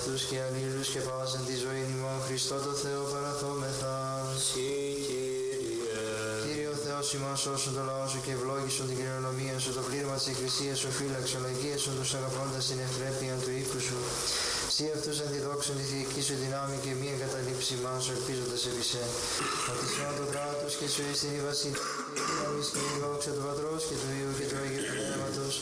αυτούς και αλλήλους και πάσαν τη ζωή ημών Χριστό το Θεό παραθόμεθα. Συ Κύριε. Κύριε ο Θεός ημάς σώσον το λαό σου και ευλόγησον την κληρονομία σου, το πλήρωμα της Εκκλησίας σου φύλαξον, αγίασον τους αγαπώντας την ευπρέπεια του οίκου σου. Συ αυτούς αντιδόξουν τη θετική σου δυνάμει και μη εγκαταλείψει μας σου ελπίζοντας επί σε. Ότι σου το κράτος και σου εις την η βασιλεία και η δύναμη και η δόξα του Πατρός και του Υιού και του Αγίου Πνεύματος